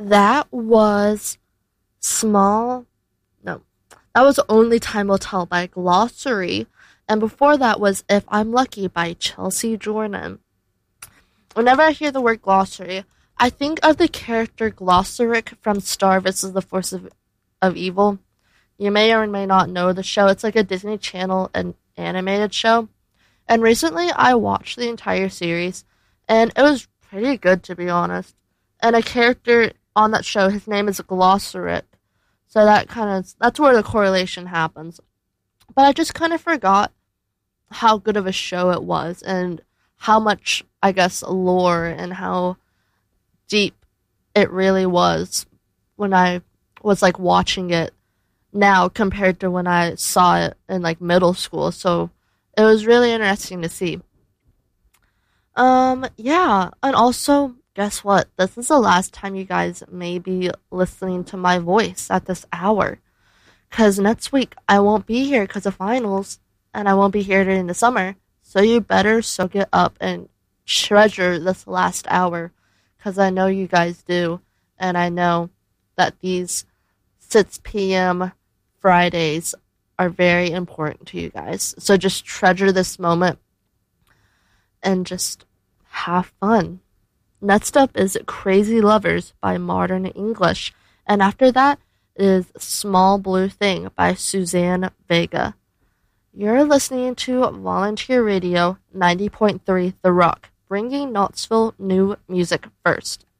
That was Small. No, that was Only Time Will Tell by Glossary. And before that was If I'm Lucky by Chelsea Jordan. Whenever I hear the word glossary, I think of the character Glossaric from Star vs. the Force of Evil. You may or may not know the show. It's like a Disney Channel and animated show. And recently I watched the entire series, and it was pretty good, to be honest. And a character on that show, his name is Glossaric. So that's where the correlation happens. But I just kind of forgot how good of a show it was and how much, I guess, lore and how deep it really was when I was like watching it now compared to when I saw it in like middle school. So it was really interesting to see. Yeah, and also, guess what? This is the last time you guys may be listening to my voice at this hour. Because next week I won't be here because of finals, and I won't be here during the summer. So you better soak it up and treasure this last hour, because I know you guys do, and I know that these 6 p.m. Fridays are very important to you guys. So just treasure this moment and just have fun. Next up is Crazy Lovers by Modern English, and after that is Small Blue Thing by Suzanne Vega. You're listening to Volunteer Radio 90.3 The Rock, bringing Knoxville new music first.